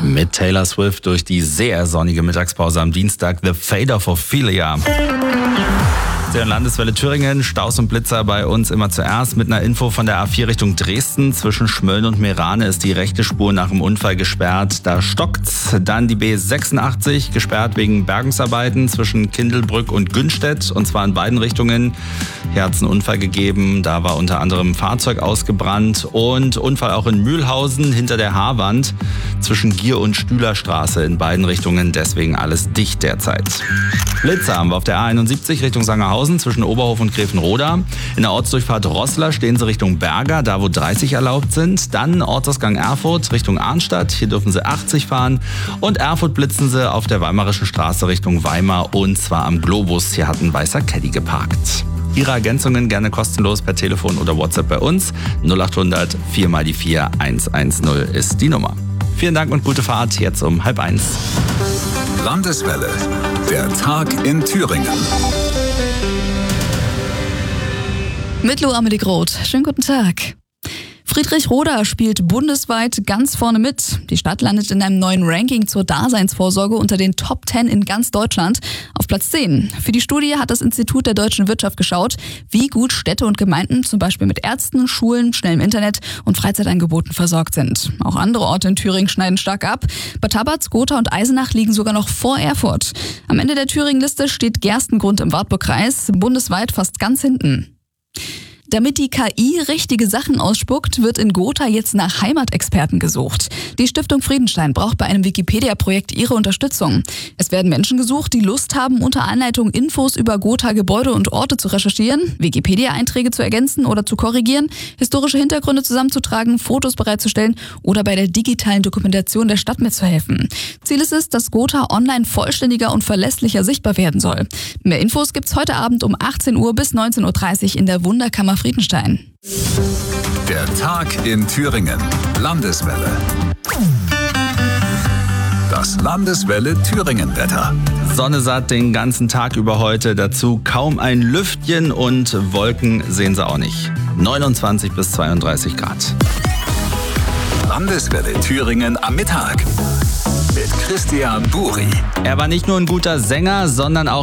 Mit Taylor Swift durch die sehr sonnige Mittagspause am Dienstag. The Fate of Ophelia. Der Landeswelle Thüringen, Staus und Blitzer bei uns immer zuerst mit einer Info von der A4 Richtung Dresden. Zwischen Schmölln und Meerane ist die rechte Spur nach dem Unfall gesperrt. Da stockt's. Dann die B86 gesperrt wegen Bergungsarbeiten zwischen Kindelbrück und Günstedt. Und zwar in beiden Richtungen. Hier hat es einen Unfall gegeben. Da war unter anderem ein Fahrzeug ausgebrannt. Und Unfall auch in Mühlhausen hinter der Haarwand zwischen Gier- und Stühlerstraße in beiden Richtungen. Deswegen alles dicht derzeit. Blitzer haben wir auf der A71 Richtung Sangerhausen zwischen Oberhof und Grevenroda. In der Ortsdurchfahrt Roßler stehen sie Richtung Berger, da wo 30 erlaubt sind. Dann Ortsausgang Erfurt Richtung Arnstadt. Hier dürfen sie 80 fahren. Und Erfurt blitzen sie auf der Weimarischen Straße Richtung Weimar und zwar am Globus. Hier hat ein weißer Caddy geparkt. Ihre Ergänzungen gerne kostenlos per Telefon oder WhatsApp bei uns. 0800 4x4 110 ist die Nummer. Vielen Dank und gute Fahrt jetzt um 12:30. Landeswelle, der Tag in Thüringen. Mit Lou Amelie Groth. Schönen guten Tag. Friedrichroda spielt bundesweit ganz vorne mit. Die Stadt landet in einem neuen Ranking zur Daseinsvorsorge unter den Top 10 in ganz Deutschland auf Platz 10. Für die Studie hat das Institut der deutschen Wirtschaft geschaut, wie gut Städte und Gemeinden zum Beispiel mit Ärzten, Schulen, schnellem Internet und Freizeitangeboten versorgt sind. Auch andere Orte in Thüringen schneiden stark ab. Bad Tabatz, Gotha und Eisenach liegen sogar noch vor Erfurt. Am Ende der Thüringen-Liste steht Gerstengrund im Wartburgkreis, bundesweit fast ganz hinten. Damit die KI richtige Sachen ausspuckt, wird in Gotha jetzt nach Heimatexperten gesucht. Die Stiftung Friedenstein braucht bei einem Wikipedia-Projekt ihre Unterstützung. Es werden Menschen gesucht, die Lust haben, unter Anleitung Infos über Gotha-Gebäude und Orte zu recherchieren, Wikipedia-Einträge zu ergänzen oder zu korrigieren, historische Hintergründe zusammenzutragen, Fotos bereitzustellen oder bei der digitalen Dokumentation der Stadt mitzuhelfen. Ziel ist es, dass Gotha online vollständiger und verlässlicher sichtbar werden soll. Mehr Infos gibt's heute Abend um 18 Uhr bis 19.30 Uhr in der Wunderkammer Friedenstein. Der Tag in Thüringen. Landeswelle. Das Landeswelle Thüringen-Wetter. Sonne satt den ganzen Tag über heute. Dazu kaum ein Lüftchen und Wolken sehen sie auch nicht. 29 bis 32 Grad. Landeswelle Thüringen am Mittag. Mit Christian Buri. Er war nicht nur ein guter Sänger, sondern auch